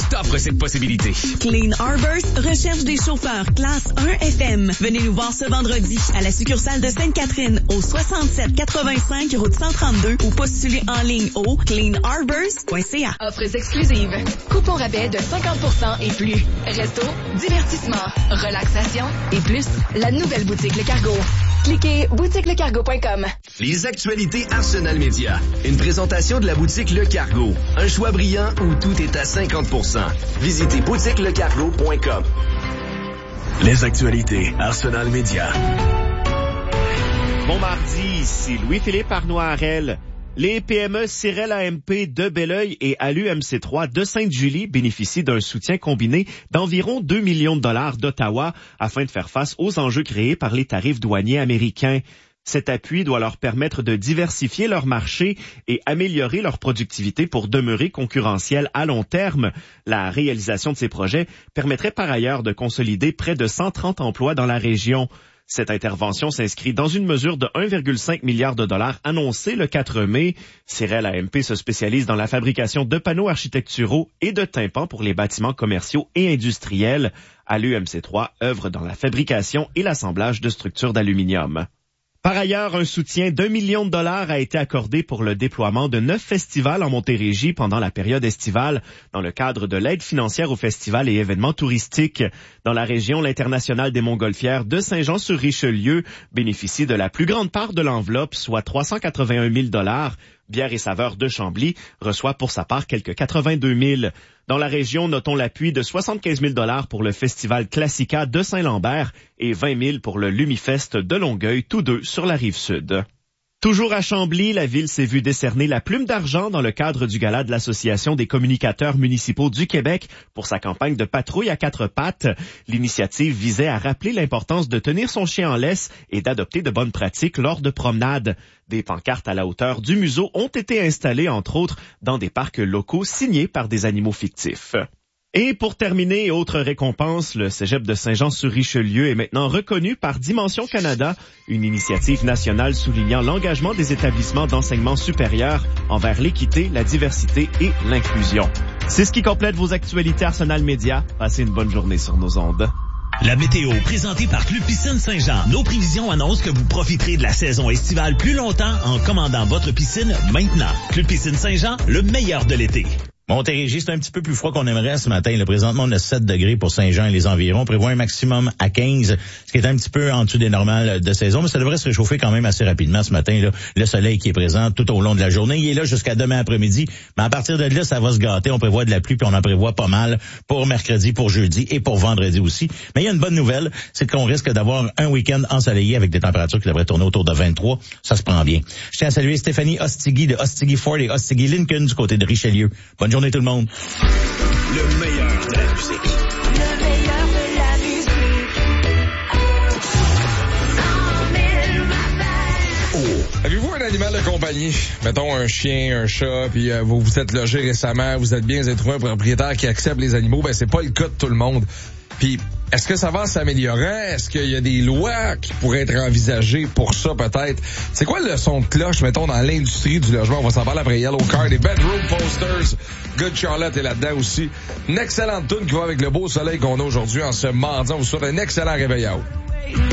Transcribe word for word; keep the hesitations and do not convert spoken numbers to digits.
t'offre cette possibilité. Clean Harbors recherche des chauffeurs classe un F M. Venez nous voir ce vendredi à la succursale de Sainte-Catherine au soixante-sept quatre-vingt-cinq route cent trente-deux ou postulez en ligne au clean harbors point c a. Offres exclusives. Coupons rabais de cinquante pour cent et plus. Resto, divertissement, relaxation et plus. La nouvelle boutique Le Cargo. Cliquez boutique le cargo point com. Les actualités Arsenal Média. Une présentation de la boutique Le Cargo. Un choix brillant où tout est à cinquante pour cent. Visitez boutique le cargo point com. Les actualités Arsenal Média. Bon mardi, ici Louis-Philippe Arnois-Harel. Les P M E Cyrel A M P de Belleuil et Alu M C trois de Sainte-Julie bénéficient d'un soutien combiné d'environ deux millions de dollars d'Ottawa afin de faire face aux enjeux créés par les tarifs douaniers américains. Cet appui doit leur permettre de diversifier leur marché et améliorer leur productivité pour demeurer concurrentiels à long terme. La réalisation de ces projets permettrait par ailleurs de consolider près de cent trente emplois dans la région. Cette intervention s'inscrit dans une mesure de un virgule cinq milliard de dollars annoncée le quatre mai. Cyrel A M P se spécialise dans la fabrication de panneaux architecturaux et de tympans pour les bâtiments commerciaux et industriels. Alu M C trois œuvre dans la fabrication et l'assemblage de structures d'aluminium. Par ailleurs, un soutien d'un million de dollars a été accordé pour le déploiement de neuf festivals en Montérégie pendant la période estivale, dans le cadre de l'aide financière aux festivals et événements touristiques. Dans la région, l'International des Montgolfières de Saint-Jean-sur-Richelieu bénéficie de la plus grande part de l'enveloppe, soit trois cent quatre-vingt-un mille dollars. Bière et saveurs de Chambly reçoit pour sa part quelques quatre-vingt-deux mille. Dans la région, notons l'appui de soixante-quinze mille dollars pour le Festival Classica de Saint-Lambert et vingt mille pour le Lumifest de Longueuil, tous deux sur la rive sud. Toujours à Chambly, la ville s'est vue décerner la Plume d'argent dans le cadre du gala de l'Association des communicateurs municipaux du Québec pour sa campagne de patrouille à quatre pattes. L'initiative visait à rappeler l'importance de tenir son chien en laisse et d'adopter de bonnes pratiques lors de promenades. Des pancartes à la hauteur du museau ont été installées, entre autres, dans des parcs locaux signés par des animaux fictifs. Et pour terminer, autre récompense, le Cégep de Saint-Jean-sur-Richelieu est maintenant reconnu par Dimension Canada, une initiative nationale soulignant l'engagement des établissements d'enseignement supérieur envers l'équité, la diversité et l'inclusion. C'est ce qui complète vos actualités Arsenal Média. Passez une bonne journée sur nos ondes. La météo, présentée par Club Piscine Saint-Jean. Nos prévisions annoncent que vous profiterez de la saison estivale plus longtemps en commandant votre piscine maintenant. Club Piscine Saint-Jean, le meilleur de l'été. Montérégie, c'est un petit peu plus froid qu'on aimerait ce matin. Le présentement, on a sept degrés pour Saint-Jean et les environs. On prévoit un maximum à quinze, ce qui est un petit peu en dessous des normales de saison, mais ça devrait se réchauffer quand même assez rapidement ce matin. Là. Le soleil qui est présent tout au long de la journée, il est là jusqu'à demain après-midi. Mais à partir de là, ça va se gâter. On prévoit de la pluie, puis on en prévoit pas mal pour mercredi, pour jeudi et pour vendredi aussi. Mais il y a une bonne nouvelle, c'est qu'on risque d'avoir un week-end ensoleillé avec des températures qui devraient tourner autour de vingt-trois. Ça se prend bien. Je tiens à saluer Stéphanie Ostigui de Ostigui Ford et Ostigui Lincoln du côté de Richelieu. Bonne journée tout le monde. Le meilleur de la musique. Le meilleur de la musique. Oh. Avez-vous un animal de compagnie? Mettons un chien, un chat, puis euh, vous vous êtes logé récemment, vous êtes bien, vous avez trouvé un propriétaire qui accepte les animaux. Ben c'est pas le cas de tout le monde. Puis, est-ce que ça va s'améliorer? Est-ce qu'il y a des lois qui pourraient être envisagées pour ça, peut-être? C'est quoi le son de cloche, mettons, dans l'industrie du logement? On va s'en parler après Yellow Card et Bedroom Posters. Good Charlotte est là-dedans aussi. Une excellente tune qui va avec le beau soleil qu'on a aujourd'hui en ce mardi. On vous souhaite un excellent réveil à vous.